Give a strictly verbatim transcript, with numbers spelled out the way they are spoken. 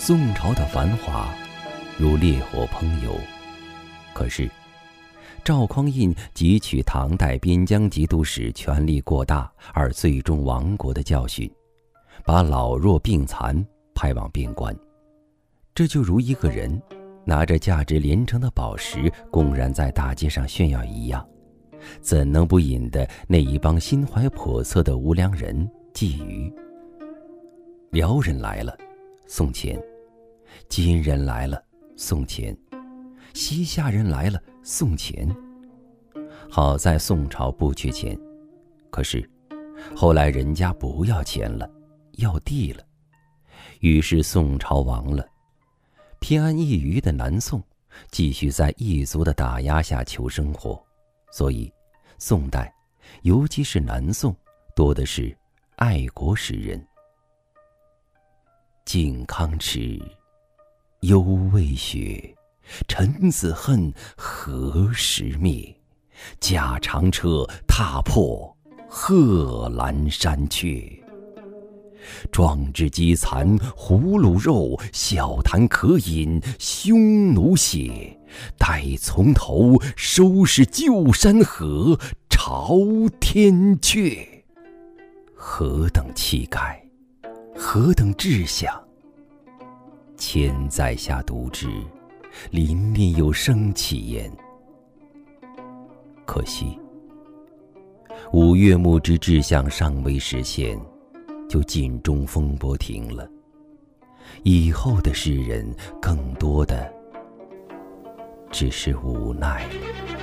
宋朝的繁华如烈火烹油，可是赵匡胤汲取唐代边疆节度使权力过大而最终亡国的教训，把老弱病残派往边关。这就如一个人拿着价值连城的宝石公然在大街上炫耀一样，怎能不引得那一帮心怀叵测的无良人觊觎？辽人来了，送钱；金人来了，送钱；西夏人来了，送钱。好在宋朝不缺钱，可是后来人家不要钱了，要地了，于是宋朝亡了。偏安一隅的南宋继续在异族的打压下求生活，所以宋代，尤其是南宋，多的是爱国诗人。靖康耻，犹未雪，臣子恨，何时灭？驾长车，踏破贺兰山缺。壮志饥残胡虏肉，笑谈渴饮匈奴血。待从头，收拾旧山河，朝天阙。何等气概，何等志向！千载下读之，临练有生气焉。可惜，五岳牧之志向尚未实现，就尽中风波停了。以后的诗人，更多的只是无奈了。